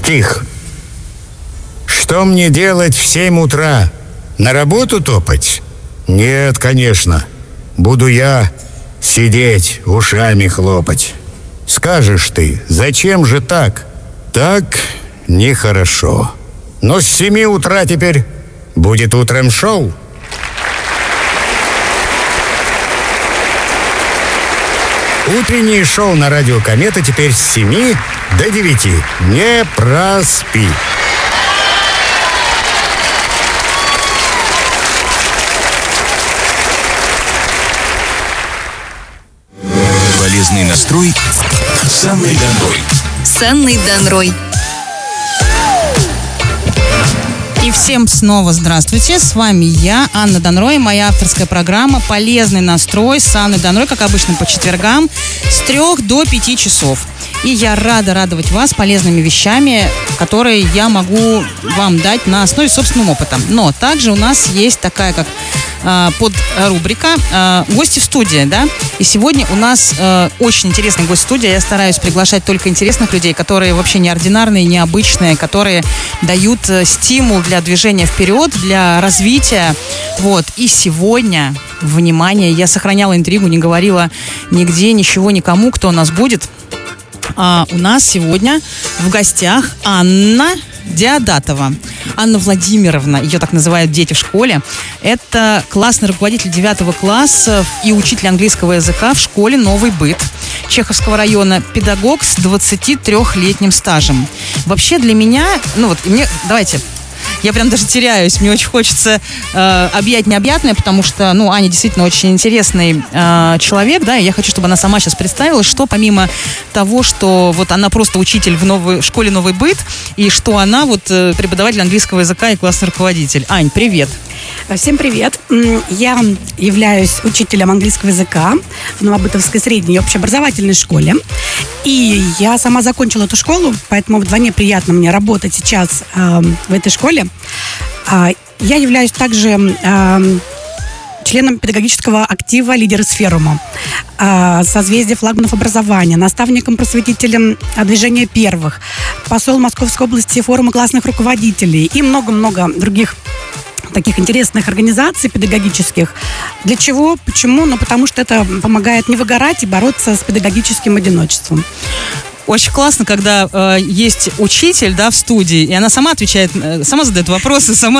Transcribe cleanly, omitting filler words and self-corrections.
Стих. Что мне делать в 7 утра? На работу топать? Нет, конечно. Буду я сидеть, ушами хлопать. Скажешь ты, зачем же так? Так нехорошо. Но с 7 утра теперь будет утром шоу. Утреннее шоу на радио «Комета» теперь с 7 до 9. Не проспи. Полезный настрой с Анной Донрой. С Анной Донрой. И всем снова здравствуйте. С вами я, Анна Донрой, моя авторская программа «Полезный настрой» с Анной Донрой, как обычно, по четвергам с 3 до 5 часов. И я рада радовать вас полезными вещами, которые я могу вам дать на основе собственного опыта. Но также у нас есть такая, как подрубрика «Гости в студии», да? И сегодня у нас очень интересный гость в студии. Я стараюсь приглашать только интересных людей, которые вообще неординарные, необычные, которые дают стимул для движения вперед, для развития. Вот. И сегодня, внимание, я сохраняла интригу, не говорила нигде, ничего, никому, кто у нас будет. У нас сегодня в гостях Анна Диадатова. Анна Владимировна, ее так называют дети в школе. Это классный руководитель 9 класса и учитель английского языка в школе «Новый быт» Чеховского района, педагог с 23-летним стажем. Вообще для меня, давайте... Я прям даже теряюсь, мне очень хочется объять необъятное, потому что, Аня действительно очень интересный человек, да, и я хочу, чтобы она сама сейчас представилась, что помимо того, что вот она просто учитель в школе «Новый быт», и что она вот преподаватель английского языка и классный руководитель. Ань, привет! Всем привет! Я являюсь учителем английского языка в Новобытовской средней общеобразовательной школе. И я сама закончила эту школу, поэтому вдвойне приятно мне работать сейчас в этой школе. Я являюсь также членом педагогического актива «Лидеры Сферума», созвездие флагманов образования, наставником-просветителем движения первых, посол Московской области форума классных руководителей и много-много других таких интересных организаций педагогических. Для чего? Почему? Потому что это помогает не выгорать и бороться с педагогическим одиночеством. Очень классно, когда есть учитель, да, в студии, и она сама отвечает, сама задает вопросы, сама